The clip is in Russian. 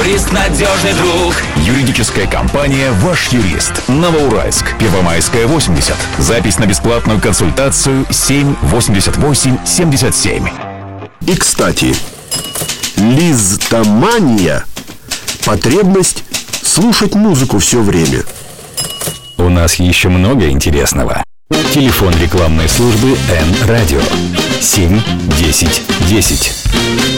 юрист, надежный друг. Юридическая компания «Ваш юрист». Новоуральск, Первомайская, 80. Запись на бесплатную консультацию 788-77. И, кстати, лизтомания – потребность слушать музыку все время. У нас еще много интересного. Телефон рекламной службы Н-Радио 7 10 10.